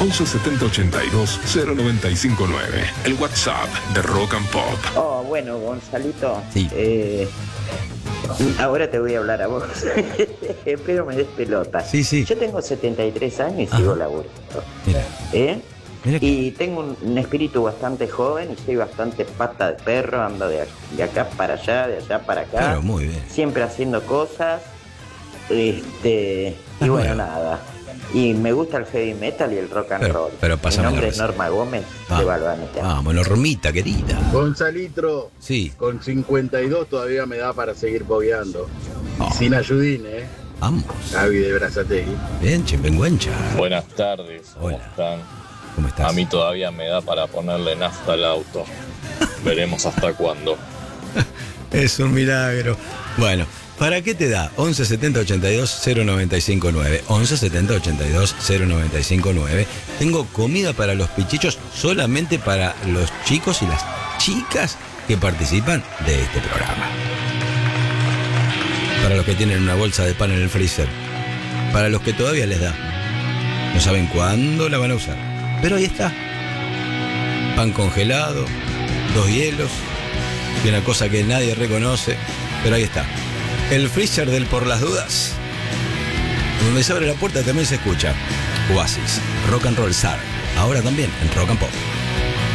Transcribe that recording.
11 70 82 0959. El WhatsApp de Rock and Pop. Oh, bueno, Gonzalito. Sí. Ahora te voy a hablar a vos. Espero me des pelota. Sí. Yo tengo 73 años y sigo laburando. Mira. Mira que- Y tengo un espíritu bastante joven y soy bastante pata de perro, ando de acá para allá, de allá para acá. Claro, muy bien. Siempre haciendo cosas. Y bueno, bueno. nada. Y me gusta el heavy metal y el rock and roll. pero Mi pásame nombre la es receta. Norma Gómez de Vamos. Balvanera. Vamos, Normita, querida. Gonzalitro, Sí. con 52 todavía me da para seguir bobeando. Oh. Sin ayudín, Vamos. Gaby de Brazategui. Bien, chimpenguencha. Buenas tardes, ¿cómo Hola. están? ¿Cómo estás? A mí todavía me da para ponerle nafta al auto. Veremos hasta cuándo. Es un milagro. Bueno, ¿para qué te da? 11 70 82 0959. 11 70 82 0959. Tengo comida para los pichichos solamente para los chicos y las chicas que participan de este programa. Para los que tienen una bolsa de pan en el freezer. Para los que todavía les da. No saben cuándo la van a usar. Pero ahí está. Pan congelado, 2 hielos y una cosa que nadie reconoce, pero ahí está. El freezer del por las dudas. Donde se abre la puerta también se escucha Oasis, Rock and Roll Star. Ahora también en Rock and Pop.